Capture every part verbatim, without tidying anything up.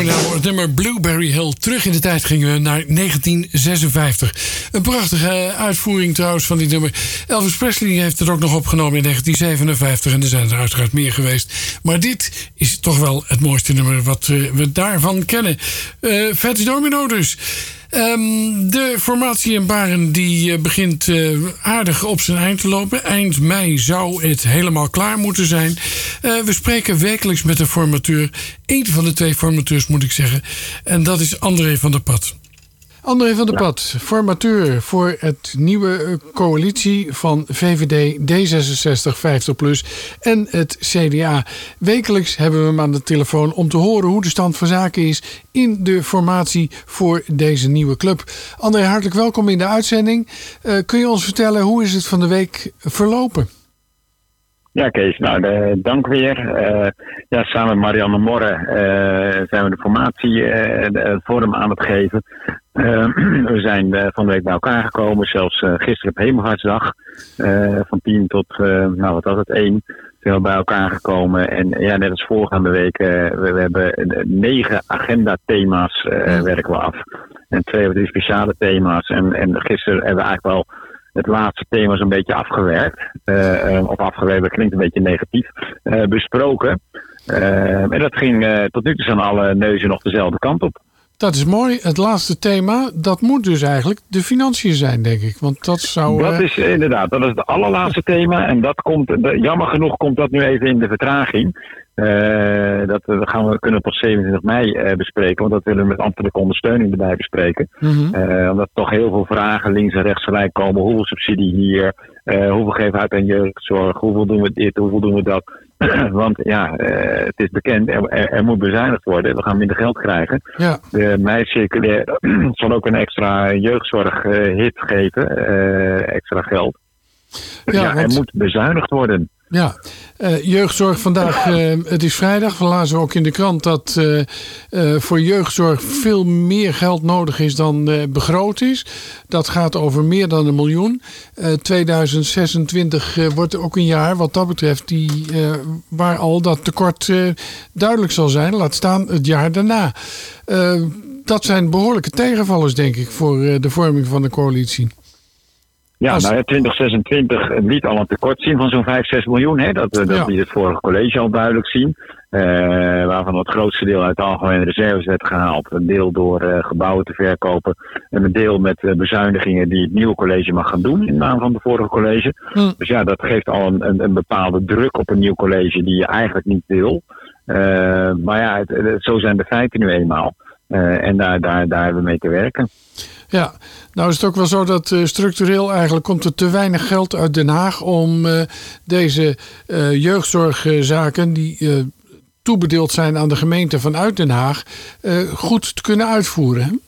hoorde nou het nummer Blueberry Hill. Terug in de tijd gingen we naar negentien zesenvijftig. Een prachtige uitvoering trouwens van die nummer. Elvis Presley heeft het ook nog opgenomen in negentien zevenenvijftig. En er zijn er uiteraard meer geweest. Maar dit is toch wel het mooiste nummer wat uh, we daarvan kennen. Uh, Fats Domino dus. Um, de formatie in Baren die uh, begint uh, aardig op zijn eind te lopen. Eind mei zou het helemaal klaar moeten zijn. Uh, we spreken wekelijks met een formateur. Eén van de twee formateurs moet ik zeggen. En dat is André van der Pad. André van der ja. Pad, formateur voor het nieuwe coalitie van V V D, D zesenzestig, vijftig plus en het C D A. Wekelijks hebben we hem aan de telefoon om te horen hoe de stand van zaken is in de formatie voor deze nieuwe club. André, hartelijk welkom in de uitzending. Uh, kun je ons vertellen hoe is het van de week verlopen? Ja, Kees, nou, de, dank weer. Uh, ja, samen met Marianne Morre uh, zijn we de formatie uh, de vorm aan het geven. Uh, we zijn uh, van de week bij elkaar gekomen, zelfs uh, gisteren op Hemelvaartsdag. Uh, van tien tot, uh, nou wat was het, één. Zijn we bij elkaar gekomen. En ja, net als voorgaande week, uh, we, we hebben negen agenda-thema's uh, werken we af. En twee of drie speciale thema's. En, en gisteren hebben we eigenlijk wel het laatste thema zo'n beetje afgewerkt. Uh, uh, of afgewerkt, dat klinkt een beetje negatief. Uh, besproken. Uh, en dat ging uh, tot nu toe zijn alle neuzen nog dezelfde kant op. Dat is mooi. Het laatste thema, dat moet dus eigenlijk de financiën zijn, denk ik. Want dat zou... Dat is uh, inderdaad, dat is het allerlaatste thema. En dat komt, de, jammer genoeg komt dat nu even in de vertraging. Uh, dat uh, gaan we kunnen tot zevenentwintig mei uh, bespreken. Want dat willen we met ambtelijke ondersteuning erbij bespreken. Mm-hmm. Uh, omdat er toch heel veel vragen links en rechts gelijk komen. Hoeveel subsidie hier? Uh, hoeveel geven we uit aan jeugdzorg? Hoeveel doen we dit? Hoeveel doen we dat? Want ja, uh, het is bekend, er, er, er moet bezuinigd worden. We gaan minder geld krijgen. Ja. De mei-circulair zal ook een extra jeugdzorg-hit uh, geven. Uh, extra geld. Ja, ja, want... er moet bezuinigd worden. Ja, uh, jeugdzorg vandaag, uh, het is vrijdag. We lazen ook in de krant dat uh, uh, voor jeugdzorg veel meer geld nodig is dan uh, begroot is. Dat gaat over meer dan een miljoen. Uh, tweeduizend zesentwintig uh, wordt ook een jaar wat dat betreft die, uh, waar al dat tekort uh, duidelijk zal zijn. Laat staan het jaar daarna. Uh, dat zijn behoorlijke tegenvallers, denk ik, voor uh, de vorming van de coalitie. Ja, nou ja, twintig zesentwintig liet al een tekort zien van zo'n vijf, zes miljoen. Hè? Dat, dat ja. liet het vorige college al duidelijk zien. Uh, waarvan het grootste deel uit de algemene reserves werd gehaald. Een deel door uh, gebouwen te verkopen. En een deel met uh, bezuinigingen die het nieuwe college mag gaan doen in naam van het vorige college. Hm. Dus ja, dat geeft al een, een, een bepaalde druk op een nieuw college die je eigenlijk niet wil. Uh, maar ja, het, het, zo zijn de feiten nu eenmaal. Uh, en daar, daar, daar hebben we mee te werken. Ja, nou is het ook wel zo dat uh, structureel eigenlijk komt er te weinig geld uit Den Haag om uh, deze uh, jeugdzorgzaken die uh, toebedeeld zijn aan de gemeente vanuit Den Haag uh, goed te kunnen uitvoeren. Hè?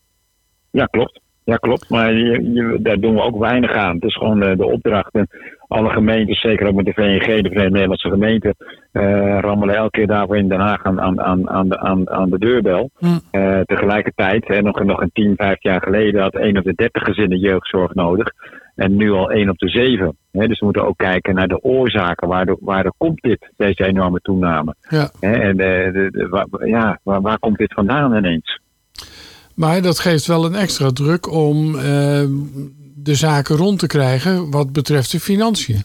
Ja, klopt. Ja, klopt. Maar je, je, daar doen we ook weinig aan. Het is gewoon uh, de opdrachten. Alle gemeentes, zeker ook met de V N G, de Verenigde Nederlandse gemeenten, uh, rammelen elke keer daarvoor in Den Haag aan, aan, aan, aan, de, aan, aan de deurbel. Mm. Uh, tegelijkertijd, hè, nog, nog een tien, vijf jaar geleden had één op de dertig gezinnen jeugdzorg nodig. En nu al één op de zeven. Hè, dus we moeten ook kijken naar de oorzaken. Waar, waar komt dit, deze enorme toename? Ja. Hè, en uh, de, de, waar, ja, waar, waar komt dit vandaan ineens? Maar dat geeft wel een extra druk om uh, de zaken rond te krijgen wat betreft de financiën.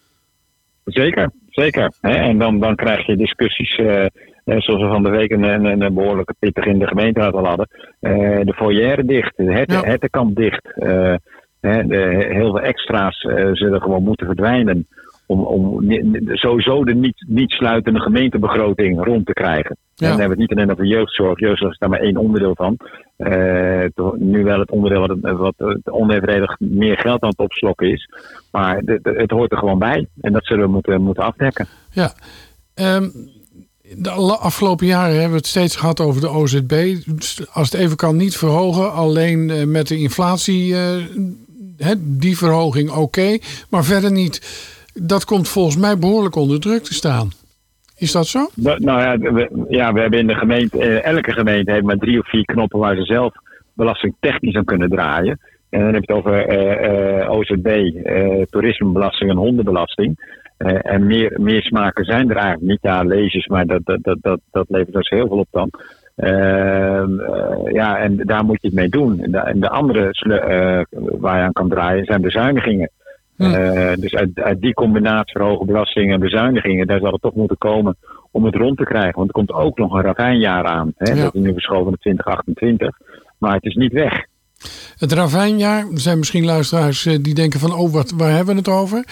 Zeker, zeker. Hè? En dan, dan krijg je discussies, uh, zoals we van de week een, een, een behoorlijke pittig in de gemeenteraad al hadden. Uh, de foyer dicht, de herte, ja. hertenkamp dicht. Uh, de, heel veel extra's uh, zullen gewoon moeten verdwijnen. Om, om sowieso de niet, niet sluitende gemeentebegroting rond te krijgen. Ja. En dan hebben we het niet alleen over jeugdzorg. Jeugdzorg is daar maar één onderdeel van. Uh, to, nu wel het onderdeel wat, wat, wat onevenredig meer geld aan het opslokken is. Maar de, de, het hoort er gewoon bij. En dat zullen we moeten, moeten afdekken. Ja. Um, de afgelopen jaren hebben we het steeds gehad over de O Z B. Als het even kan, niet verhogen. Alleen uh, met de inflatie, uh, he, die verhoging oké. Okay, maar verder niet. Dat komt volgens mij behoorlijk onder druk te staan. Is dat zo? Nou ja, we, ja, we hebben in de gemeente, eh, elke gemeente heeft maar drie of vier knoppen waar ze zelf belastingtechnisch aan kunnen draaien. En dan heb je het over uh, uh, O Z B, uh, toerismebelasting en hondenbelasting. Uh, en meer, meer smaken zijn er eigenlijk niet. Ja, lezers, maar dat, dat, dat, dat, dat levert dus heel veel op dan. Uh, uh, ja, en daar moet je het mee doen. En de, en de andere uh, waar je aan kan draaien zijn bezuinigingen. Uh, dus uit, uit die combinatie hoge belastingen en bezuinigingen, daar zal het toch moeten komen om het rond te krijgen. Want er komt ook nog een ravijnjaar aan. Hè? Ja. Dat is nu verschoven naar twintig achtentwintig. Maar het is niet weg. Het ravijnjaar, er zijn misschien luisteraars die denken van, oh, wat, waar hebben we het over?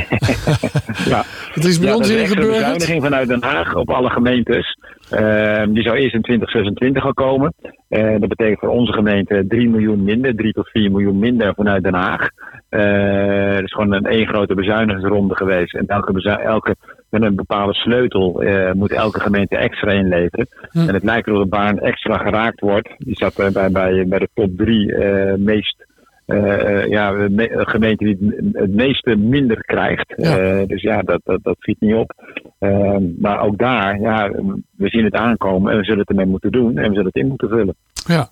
Ja. Het is bij ja, ons in gebeurd. De bezuiniging vanuit Den Haag op alle gemeentes. Uh, die zou eerst in twintig zesentwintig al komen. Uh, dat betekent voor onze gemeente drie miljoen minder, drie tot vier miljoen minder vanuit Den Haag. Uh, het is gewoon een één grote bezuinigingsronde geweest. En elke, bezu- elke met een bepaalde sleutel uh, moet elke gemeente extra inleveren. Hm. En het lijkt erop dat Baarn extra geraakt wordt. Die zat uh, bij, bij, bij de top drie uh, meest uh, ja, me- gemeente die het, het meeste minder krijgt. Ja. Uh, dus ja, dat, dat, dat schiet niet op. Uh, maar ook daar, ja, we zien het aankomen en we zullen het ermee moeten doen en we zullen het in moeten vullen. Ja.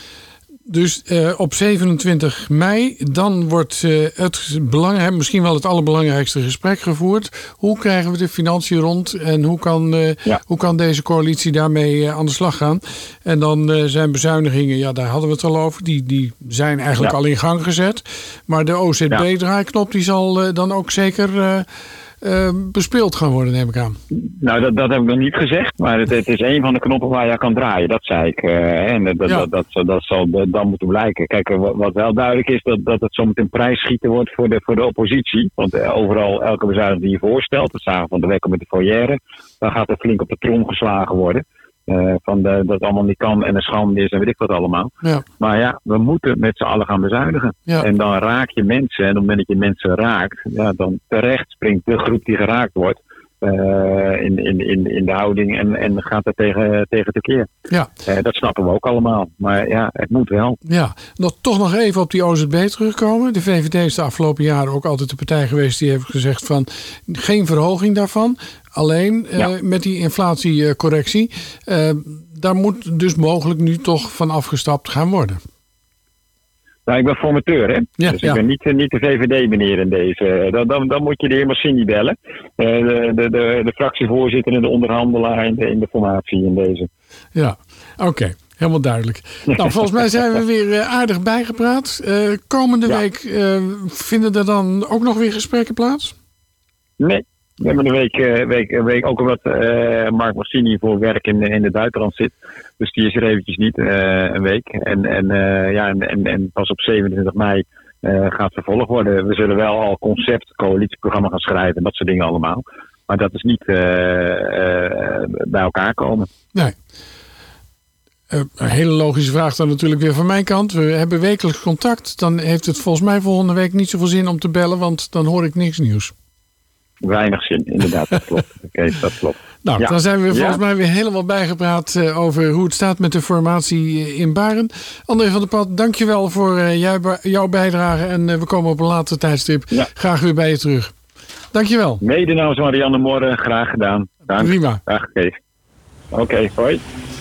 Dus uh, op zevenentwintig mei, dan wordt uh, het belangrijk, misschien wel het allerbelangrijkste gesprek gevoerd. Hoe krijgen we de financiën rond en hoe kan, uh, ja. hoe kan deze coalitie daarmee uh, aan de slag gaan? En dan uh, zijn bezuinigingen, ja, daar hadden we het al over. Die, die zijn eigenlijk ja. al in gang gezet. Maar de O Z B-draaiknop die zal uh, dan ook zeker Uh, Uh, bespeeld gaan worden, neem ik aan. Nou, dat, dat heb ik nog niet gezegd, maar het, het is een van de knoppen waar je aan kan draaien, dat zei ik. Uh, en dat, ja. dat, dat, dat, dat zal dan moeten blijken. Kijk, wat wel duidelijk is, dat, dat het zometeen prijsschieten wordt voor de, voor de oppositie. Want uh, overal, elke bezuiniging die je voorstelt, dat zagen we van de week met de foyer, dan gaat er flink op de trom geslagen worden. Uh, van de, dat het allemaal niet kan en een schande is en weet ik wat allemaal. Ja. Maar ja, we moeten met z'n allen gaan bezuinigen. Ja. En dan raak je mensen. En op het moment dat je mensen raakt, ja, dan terecht springt de groep die geraakt wordt Uh, in, in, in, in de houding en, en gaat er tegen, tegen tekeer. Ja. Uh, dat snappen we ook allemaal. Maar ja, het moet wel. Ja, nog, toch nog even op die O Z B terugkomen. De V V D is de afgelopen jaren ook altijd de partij geweest die heeft gezegd van geen verhoging daarvan. Alleen uh, ja. met die inflatiecorrectie. Uh, daar moet dus mogelijk nu toch van afgestapt gaan worden. Nou, ik ben formateur, hè? Ja, dus ik ja. ben niet, niet de V V D-meneer in deze. Dan, dan, dan moet je de heer Massini bellen. Uh, de, de, de, de fractievoorzitter en de onderhandelaar in de, in de formatie in deze. Ja, oké. Okay. Helemaal duidelijk. Nou, volgens mij zijn we weer uh, aardig bijgepraat. Uh, komende ja. week uh, vinden er dan ook nog weer gesprekken plaats? Nee. We hebben een week, uh, week, week ook omdat uh, Mark Massini voor werk in, in het buitenland zit. Dus die is er eventjes niet, uh, een week. En, en, uh, ja, en, en, en pas op zevenentwintig mei uh, gaat het vervolg worden. We zullen wel al concept, coalitieprogramma gaan schrijven en dat soort dingen allemaal. Maar dat is niet uh, uh, bij elkaar komen. Nee. Uh, een hele logische vraag dan natuurlijk weer van mijn kant. We hebben wekelijks contact. Dan heeft het volgens mij volgende week niet zoveel zin om te bellen, want dan hoor ik niks nieuws. Weinig zin, inderdaad, dat klopt. Oké, dat klopt. Nou, ja. Dan zijn we volgens ja. mij weer helemaal bijgepraat uh, over hoe het staat met de formatie in Baren. André van der Pad, dankjewel voor uh, jou, jouw bijdrage. En uh, we komen op een later tijdstip ja. graag weer bij je terug. Dankjewel. Mede namens Marianne Morren, graag gedaan. Dank. Prima. Dag, Kees. Oké, okay, hoi.